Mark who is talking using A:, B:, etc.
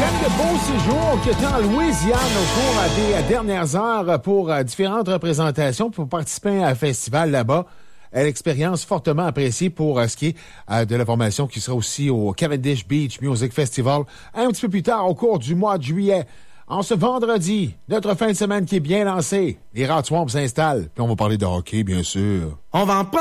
A: Quel beau séjour que tu en Louisiane au cours des dernières heures pour différentes représentations pour participer à un festival là-bas. L'expérience fortement appréciée pour ce qui est de la formation qui sera aussi au Cavendish Beach Music Festival un petit peu plus tard au cours du mois de juillet. En ce vendredi, notre fin de semaine qui est bien lancée, les Rats Swamp s'installent. Puis on va parler de hockey, bien sûr.
B: On va en